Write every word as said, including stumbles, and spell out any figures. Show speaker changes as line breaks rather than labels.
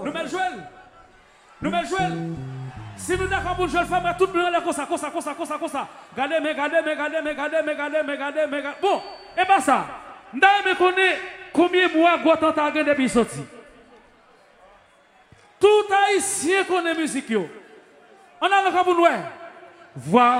Nous mettons Joël. Nous mettons Joël. Si nous d'accord pour jouer le femme, tout le monde est comme ça, comme ça, comme ça, comme ça, comme ça. Regardez, mais regardez, mais regardez, mais regardez, mais regardez, mais regardez, mais regardez. Bon, et pas ça. Nous me connaît combien de mois Gotan a gagné depuis sorti. Tout haïtien connaît musique. On a le cas pour nous. Voir.